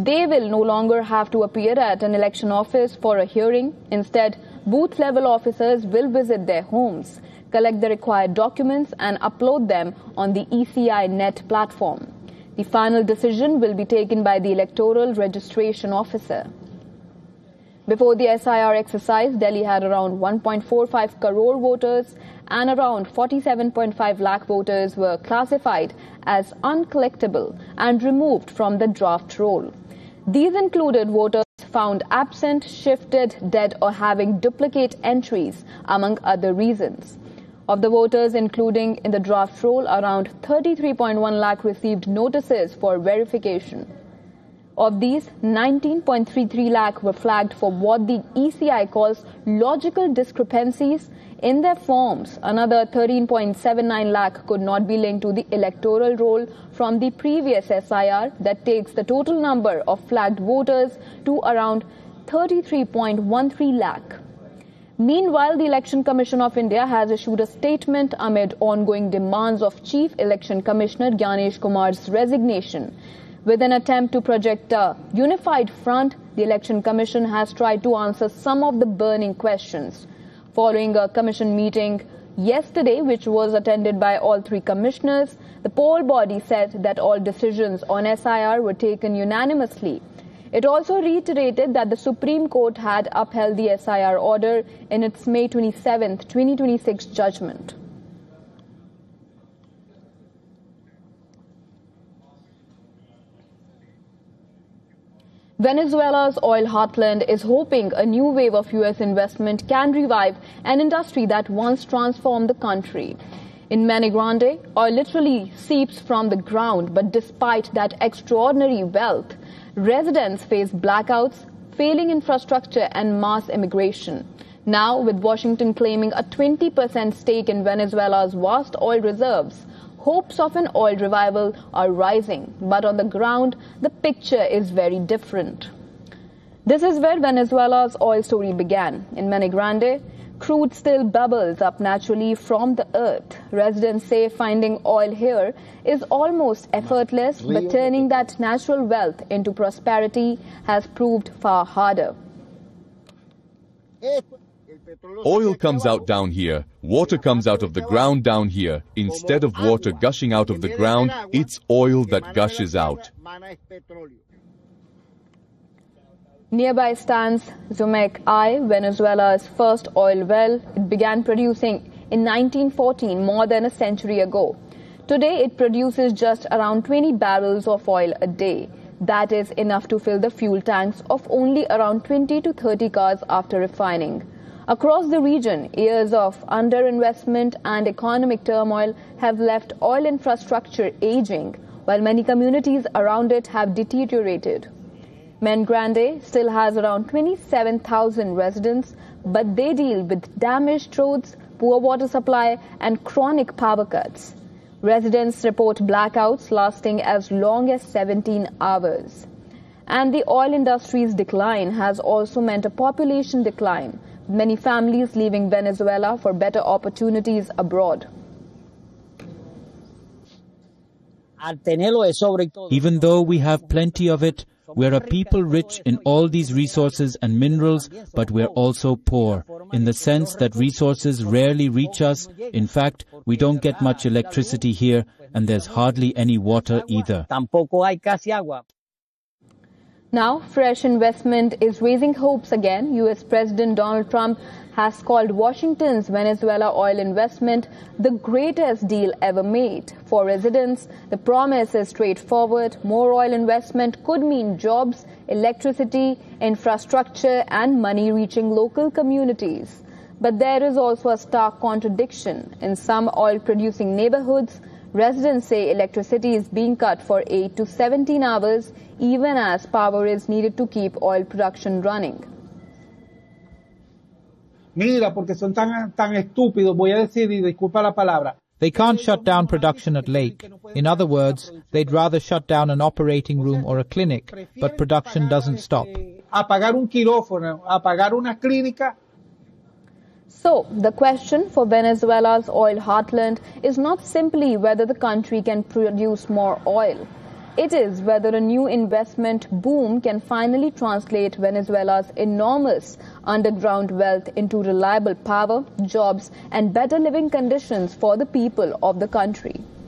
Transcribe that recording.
They will no longer have to appear at an election office for a hearing. Instead, booth-level officers will visit their homes, collect the required documents and upload them on the ECI Net platform. The final decision will be taken by the Electoral Registration Officer. Before the SIR exercise, Delhi had around 1.45 crore voters and around 47.5 lakh voters were classified as uncollectible and removed from the draft roll. These included voters found absent, shifted, dead or having duplicate entries, among other reasons. Of the voters including in the draft roll, around 33.1 lakh received notices for verification. Of these, 19.33 lakh were flagged for what the ECI calls logical discrepancies in their forms. Another 13.79 lakh could not be linked to the electoral roll from the previous SIR. That takes the total number of flagged voters to around 33.13 lakh. Meanwhile, the Election Commission of India has issued a statement amid ongoing demands of Chief Election Commissioner Gyanesh Kumar's resignation. With an attempt to project a unified front, the Election Commission has tried to answer some of the burning questions. Following a commission meeting yesterday, which was attended by all three commissioners, the poll body said that all decisions on SIR were taken unanimously. It also reiterated that the Supreme Court had upheld the SIR order in its May 27, 2026 judgment. Venezuela's oil heartland is hoping a new wave of U.S. investment can revive an industry that once transformed the country. In Mene Grande, oil literally seeps from the ground, but despite that extraordinary wealth, residents face blackouts, failing infrastructure and mass immigration. Now, with Washington claiming a 20% stake in Venezuela's vast oil reserves, hopes of an oil revival are rising, but on the ground, the picture is very different. This is where Venezuela's oil story began. In Mene Grande, crude still bubbles up naturally from the earth. Residents say finding oil here is almost effortless, but turning that natural wealth into prosperity has proved far harder. Oil comes out down here, water comes out of the ground down here. Instead of water gushing out of the ground, it's oil that gushes out. Nearby stands Zumek I, Venezuela's first oil well. It began producing in 1914, more than a century ago. Today, it produces just around 20 barrels of oil a day. That is enough to fill the fuel tanks of only around 20 to 30 cars after refining. Across the region, years of underinvestment and economic turmoil have left oil infrastructure aging, while many communities around it have deteriorated. Mene Grande still has around 27,000 residents, but they deal with damaged roads, poor water supply and chronic power cuts. Residents report blackouts lasting as long as 17 hours. And the oil industry's decline has also meant a population decline, with many families leaving Venezuela for better opportunities abroad. Even though we have plenty of it, we're a people rich in all these resources and minerals, but we're also poor, in the sense that resources rarely reach us. In fact, we don't get much electricity here, and there's hardly any water either. Now, fresh investment is raising hopes again. U.S. President Donald Trump has called Washington's Venezuela oil investment the greatest deal ever made. For residents, the promise is straightforward. More oil investment could mean jobs, electricity, infrastructure, and money reaching local communities. But there is also a stark contradiction. In some oil-producing neighborhoods, residents say electricity is being cut for 8 to 17 hours, even as power is needed to keep oil production running. Mira, porque son tan estúpidos, voy a decir, y disculpa la palabra. They can't shut down production at Lake. In other words, they'd rather shut down an operating room or a clinic, but production doesn't stop. Apagar un quirófano, apagar una clínica. So, the question for Venezuela's oil heartland is not simply whether the country can produce more oil. It is whether a new investment boom can finally translate Venezuela's enormous underground wealth into reliable power, jobs, and better living conditions for the people of the country.